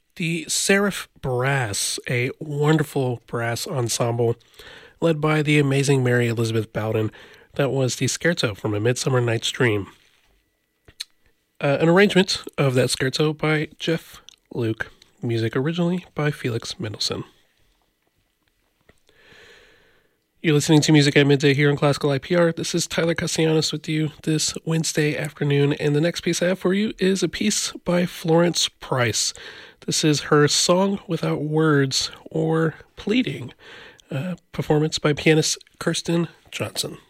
The Seraph Brass, a wonderful brass ensemble led by the amazing Mary Elizabeth Bowden. That was the Scherzo from A Midsummer Night's Dream. An arrangement of that scherzo by Jeff Luke. Music originally by Felix Mendelssohn. You're listening to Music at Midday here on Classical IPR. This is Tyler Castellanos with you this Wednesday afternoon, and the next piece I have for you is a piece by Florence Price. This is her Song Without Words, or Pleading, performance by pianist Kirsten Johnson.